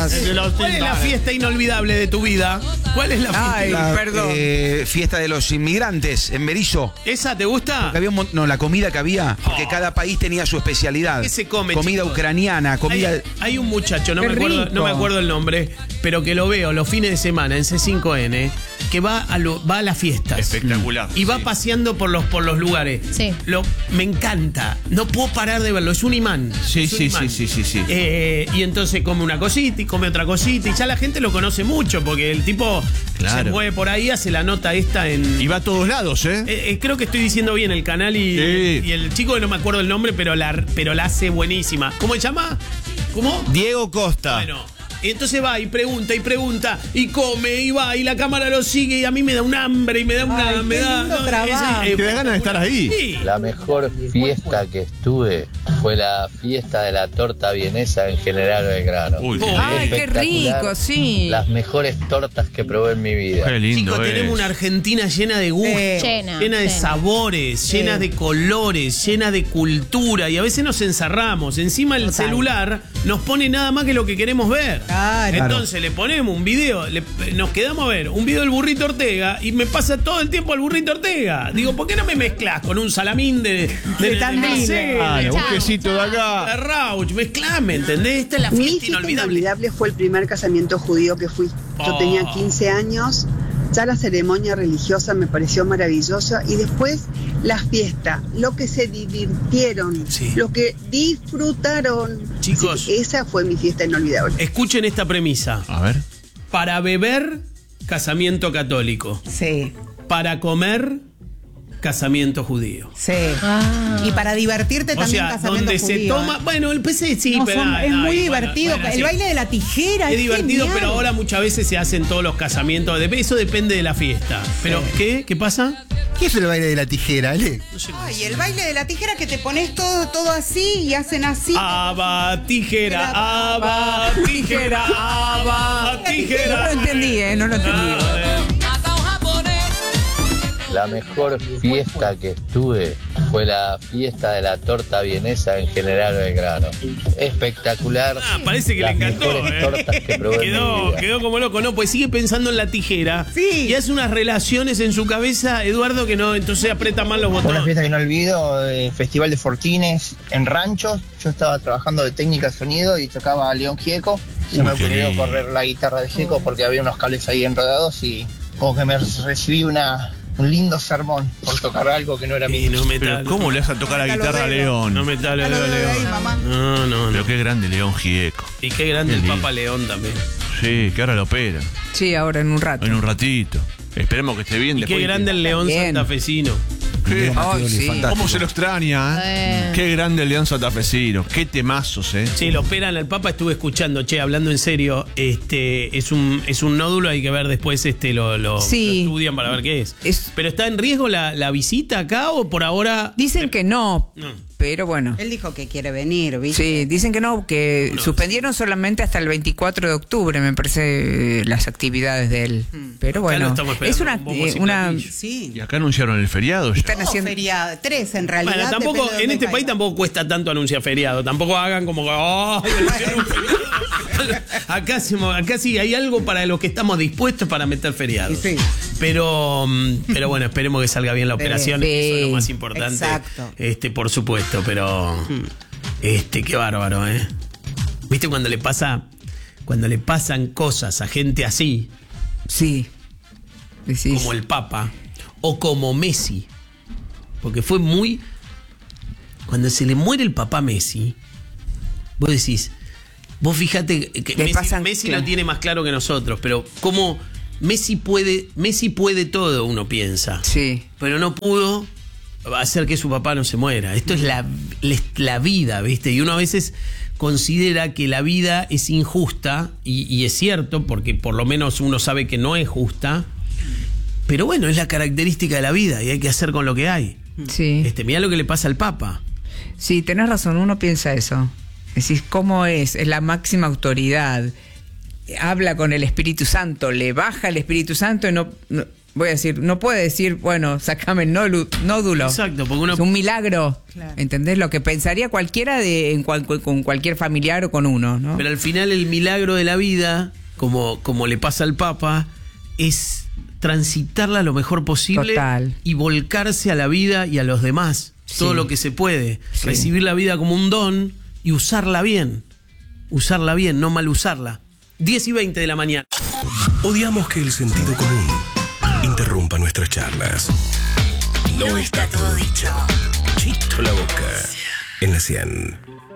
más. ¿Cuál es la fiesta inolvidable de tu vida? ¿Cuál es la fiesta? Perdón. Fiesta de los inmigrantes en Berizo. ¿Esa te gusta? Porque había no, la comida que había, porque cada país tenía su especialidad. ¿Qué se come, comida chicos? ucraniana, comida... Hay un muchacho, no Qué me acuerdo el nombre, pero que lo veo los fines de semana en C5N, que va a las fiestas. Espectacular. Y va paseando por los lugares. Sí. Me encanta. No puedo parar de verlo. Es un imán. Sí, Es un sí, imán. sí. Y entonces come una cosita y come otra cosita. Y ya la gente lo conoce mucho porque el tipo Claro. se mueve por ahí, hace la nota esta en... Y va a todos lados, creo que estoy diciendo bien el canal y el chico que no me acuerdo el nombre, pero la hace buenísima. ¿Cómo se llama? ¿Cómo? Diego Costa. Bueno, entonces va y pregunta y come y va y la cámara lo sigue y a mí me da un hambre y me da una... Ay, qué lindo trabajo. Que da ganas de estar ahí. Sí. La mejor fiesta que estuve fue la fiesta de la torta vienesa en General Belgrano. Uy, Ay, qué Espectacular. rico, sí. Las mejores tortas que probé en mi vida. qué lindo. Chicos, tenemos una Argentina llena de gustos, Llena de sabores, llena de colores, llena de cultura y a veces nos encerramos. Encima el celular nos pone nada más que lo que queremos ver. Claro. Entonces le ponemos un video, nos quedamos a ver un video del Burrito Ortega y me pasa todo el tiempo al Burrito Ortega. Digo, ¿por qué no me mezclas con un salamín de Tandil? Marcelo, Un quesito de de acá. Rauch? Mezclame, ¿entendés? Esta es la Mi fiesta fiesta inolvidable. inolvidable fue el primer casamiento judío que fui. Yo tenía 15 años, ya la ceremonia religiosa me pareció maravillosa y después la fiesta, lo que se divirtieron, Sí. lo que disfrutaron. Chicos. Así que esa fue mi fiesta inolvidable. Escuchen esta premisa. A ver. Para beber, casamiento católico. Sí, Para comer, casamiento judío. sí. Ah. Y para divertirte O también sea, casamiento donde se judío, toma... Bueno, el PC sí, No, pero... es muy divertido. bueno, el sí. baile de la tijera Es divertido, genial. pero ahora muchas veces se hacen todos los casamientos. Eso depende de la fiesta. Pero, ¿qué? ¿Qué pasa? ¿Qué es el baile de la tijera, Ale? No sé cómo Ay, se el llama. baile de la tijera que te pones todo así y hacen así. Aba, tijera, aba, tijera, aba, No tijera. lo entendí, no lo entendí. La mejor fiesta que estuve fue la fiesta de la torta vienesa en General Belgrano. Espectacular. Ah, parece que le Las encantó. mejores tortas que probé en mi vida. Quedó como loco, ¿no? Pues sigue pensando en la tijera. Sí. Y hace unas relaciones en su cabeza, Eduardo, que no, entonces aprieta mal los Una botones. fiesta que no olvido, Festival de Fortines en Ranchos. Yo estaba trabajando de técnica de sonido y tocaba a León Gieco. Se me qué ocurrió lindo. correr la guitarra de Gieco porque había unos cables ahí enredados y como que me recibí un lindo sermón por tocar algo que no era Y mío. no me Pero tal- ¿cómo le vas a tocar la guitarra a León? No me tal, Dale, dale, ahí, León. mamá. No. Pero qué grande León Gieco. Y qué grande Qué el lindo. Papa León también. Sí, que ahora lo opera. Sí, ahora en un rato. En un ratito. Esperemos que esté bien. Y qué después. grande el León Bien. santafesino. ¿Qué? Ay, sí. ¿Cómo se lo extraña? Qué grande el León santafesino. Qué temazos, Sí, lo operan al Papa, estuve escuchando, hablando en serio, es un nódulo, hay que ver después lo Sí. estudian para ver qué es. Es- ¿Pero está en riesgo la visita acá o por ahora? Dicen que no, No. pero bueno. Él dijo que quiere venir, ¿viste? Sí, dicen que no, que suspendieron solamente hasta el 24 de octubre, me parece, las actividades de él. Pero Acá lo bueno, estamos esperando es una... con bombos y una platillos. Sí. Y acá anunciaron el feriado ya. están haciendo... Feriado. 3 en realidad. Bueno, tampoco, depende de en dónde este país caiga. tampoco cuesta tanto anunciar feriado. Tampoco hagan como que, ¡ay, anunciaron un feriado! acá sí hay algo para los que estamos dispuestos para meter feriado. Sí. Pero bueno, esperemos que salga bien la operación. Sí. Eso es lo más importante. Exacto. Por supuesto, pero qué bárbaro, ¿eh? ¿Viste cuando le pasan cosas a gente así, Sí. Decís. como el Papa o como Messi? Porque fue muy... Cuando se le muere el papá Messi, vos decís, vos fíjate que Le pasan, Messi claro. lo tiene más claro que nosotros, pero cómo Messi puede todo, uno piensa. Sí. Pero no pudo hacer que su papá no se muera. Esto es la vida, ¿viste? Y uno a veces considera que la vida es injusta, y es cierto, porque por lo menos uno sabe que no es justa, pero bueno, es la característica de la vida y hay que hacer con lo que hay. Sí. Mirá lo que le pasa al Papa. Sí, tenés razón, uno piensa eso. Decís, ¿cómo es? Es la máxima autoridad. Habla con el Espíritu Santo, le baja el Espíritu Santo y voy a decir, no puede decir, bueno, sacame el nódulo. Exacto, porque uno... Es un milagro. Claro. ¿Entendés? Lo que pensaría cualquiera con cualquier familiar o con uno, ¿no? Pero al final el milagro de la vida, como le pasa al Papa, es transitarla lo mejor posible. Total. Y volcarse a la vida y a los demás, todo lo que se puede. Sí. Recibir la vida como un don y usarla bien, no mal usarla. 10:20 de la mañana. Odiamos que el sentido común interrumpa nuestras charlas. No está todo dicho. Chito la boca en la 100.